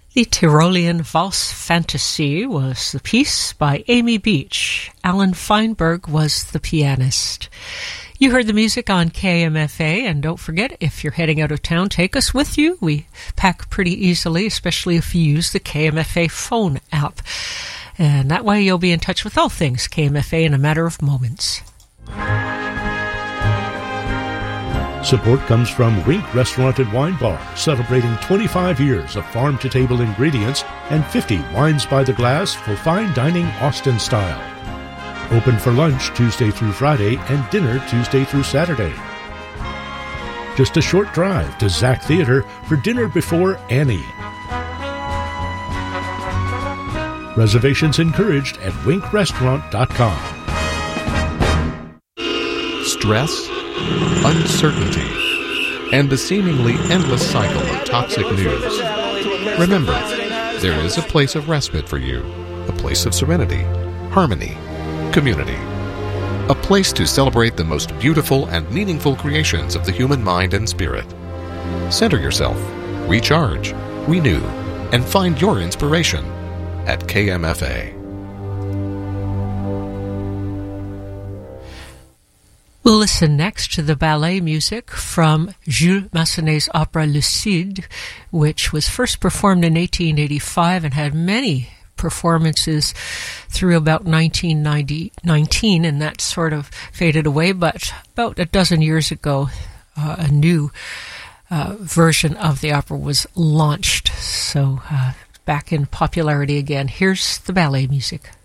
The Tyrolean Valse Fantasy was the piece by Amy Beach. Alan Feinberg was the pianist. You heard the music on KMFA, and don't forget, if you're heading out of town, take us with you. We pack pretty easily, especially if you use the KMFA phone app. And that way you'll be in touch with all things KMFA in a matter of moments. Support comes from Wink Restaurant and Wine Bar, celebrating 25 years of farm-to-table ingredients and 50 wines by the glass for fine dining Austin style. Open for lunch Tuesday through Friday and dinner Tuesday through Saturday. Just a short drive to Zach Theatre for dinner before Annie. Reservations encouraged at winkrestaurant.com. Stress, uncertainty, and the seemingly endless cycle of toxic news. Remember, there is a place of respite for you, a place of serenity, harmony, community, a place to celebrate the most beautiful and meaningful creations of the human mind and spirit. Center yourself, recharge, renew, and find your inspiration at KMFA. We'll listen next to the ballet music from Jules Massenet's opera Le Cid, which was first performed in 1885 and had many performances through about 1919, and that sort of faded away. But about a dozen years ago, a new version of the opera was launched, so back in popularity again. Here's the ballet music.